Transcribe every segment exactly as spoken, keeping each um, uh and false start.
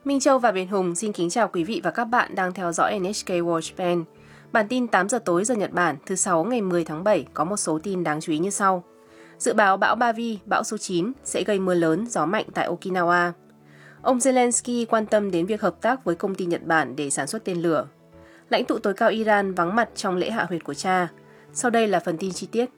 Minh Châu và Việt Hùng xin kính chào quý vị và các bạn đang theo dõi en hát ca World Japan. Bản tin tám giờ tối giờ Nhật Bản thứ sáu ngày mười tháng bảy có một số tin đáng chú ý như sau. Dự báo bão Bavi, bão số chín, sẽ gây mưa lớn, gió mạnh tại Okinawa. Ông Zelensky quan tâm đến việc hợp tác với công ty Nhật Bản để sản xuất tên lửa. Lãnh tụ tối cao Iran vắng mặt trong lễ hạ huyệt của cha. Sau đây là phần tin chi tiết.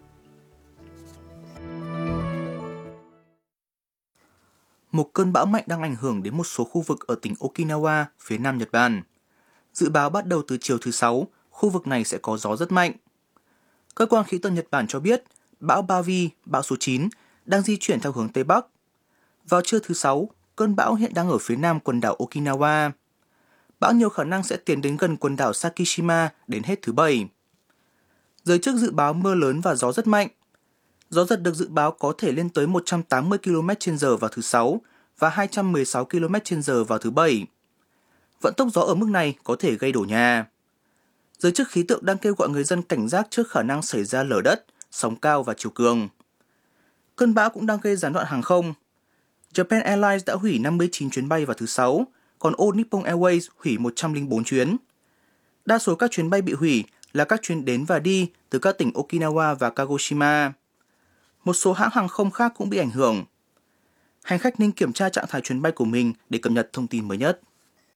Một cơn bão mạnh đang ảnh hưởng đến một số khu vực ở tỉnh Okinawa, phía nam Nhật Bản. Dự báo bắt đầu từ chiều thứ Sáu, khu vực này sẽ có gió rất mạnh. Cơ quan khí tượng Nhật Bản cho biết, bão Bavi, bão số chín, đang di chuyển theo hướng Tây Bắc. Vào trưa thứ Sáu, cơn bão hiện đang ở phía nam quần đảo Okinawa. Bão nhiều khả năng sẽ tiến đến gần quần đảo Sakishima đến hết thứ Bảy. Giới chức dự báo mưa lớn và gió rất mạnh. Gió giật được dự báo có thể lên tới một trăm tám mươi ki lô mét trên giờ vào thứ Sáu và hai trăm mười sáu ki lô mét trên giờ vào thứ Bảy. Vận tốc gió ở mức này có thể gây đổ nhà. Giới chức khí tượng đang kêu gọi người dân cảnh giác trước khả năng xảy ra lở đất, sóng cao và chiều cường. Cơn bão cũng đang gây gián đoạn hàng không. Japan Airlines đã hủy năm mươi chín chuyến bay vào thứ Sáu, còn All Nippon Airways hủy một trăm lẻ bốn chuyến. Đa số các chuyến bay bị hủy là các chuyến đến và đi từ các tỉnh Okinawa và Kagoshima. Một số hãng hàng không khác cũng bị ảnh hưởng. Hành khách nên kiểm tra trạng thái chuyến bay của mình để cập nhật thông tin mới nhất.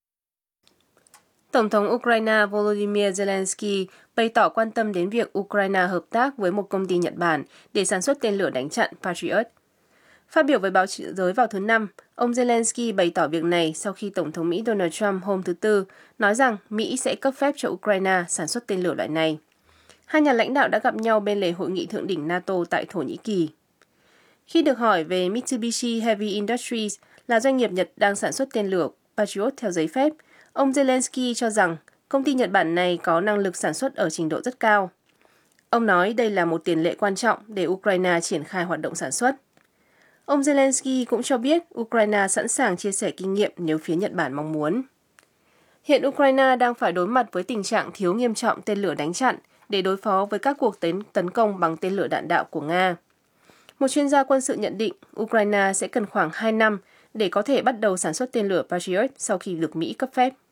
Tổng thống Ukraine Volodymyr Zelensky bày tỏ quan tâm đến việc Ukraine hợp tác với một công ty Nhật Bản để sản xuất tên lửa đánh chặn Patriot. Phát biểu với báo giới vào thứ Năm, ông Zelensky bày tỏ việc này sau khi Tổng thống Mỹ Donald Trump hôm thứ Tư nói rằng Mỹ sẽ cấp phép cho Ukraine sản xuất tên lửa loại này. Hai nhà lãnh đạo đã gặp nhau bên lề hội nghị thượng đỉnh NATO tại Thổ Nhĩ Kỳ. Khi được hỏi về Mitsubishi Heavy Industries là doanh nghiệp Nhật đang sản xuất tên lửa Patriot theo giấy phép, ông Zelensky cho rằng công ty Nhật Bản này có năng lực sản xuất ở trình độ rất cao. Ông nói đây là một tiền lệ quan trọng để Ukraine triển khai hoạt động sản xuất. Ông Zelensky cũng cho biết Ukraine sẵn sàng chia sẻ kinh nghiệm nếu phía Nhật Bản mong muốn. Hiện Ukraine đang phải đối mặt với tình trạng thiếu nghiêm trọng tên lửa đánh chặn để đối phó với các cuộc tấn, tấn công bằng tên lửa đạn đạo của Nga. Một chuyên gia quân sự nhận định Ukraine sẽ cần khoảng hai năm để có thể bắt đầu sản xuất tên lửa Patriot sau khi được Mỹ cấp phép.